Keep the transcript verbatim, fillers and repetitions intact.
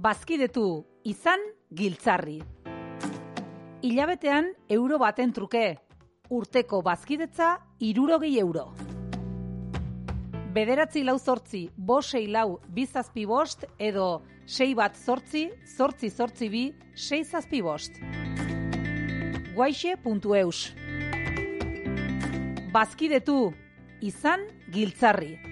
Bazkidetu izan giltzarri. Hilabetean euro baten truke, urteko bazkidetza hirurogei euro. Bederatzi lau zortzi, bost sei lau, bi zazpi bost, edo sei bat zortzi, zortzi zortzi bi, sei zazpi bost. guaixe puntu eus. Bazkidetu izan giltzarri.